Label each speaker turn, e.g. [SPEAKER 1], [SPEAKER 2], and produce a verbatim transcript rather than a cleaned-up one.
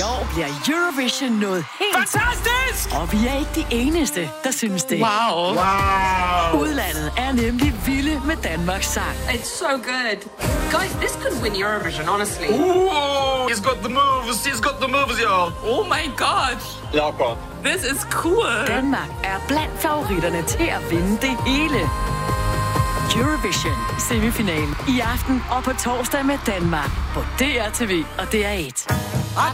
[SPEAKER 1] år bliver Eurovision noget helt...
[SPEAKER 2] Fantastisk!
[SPEAKER 1] Og vi er ikke de eneste, der synes det.
[SPEAKER 2] Wow. Wow.
[SPEAKER 1] Udlandet er nemlig vilde med Danmarks sang.
[SPEAKER 3] It's so good. Guys, this could win Eurovision, honestly.
[SPEAKER 2] Ooh, he's got the moves. He's got the moves, y'all.
[SPEAKER 4] Oh my god.
[SPEAKER 2] Ja, godt.
[SPEAKER 4] This is cool.
[SPEAKER 1] Danmark er blandt favoritterne til at vinde det hele. Eurovision semifinal i aften og på torsdag med Danmark på D R T V og D R et.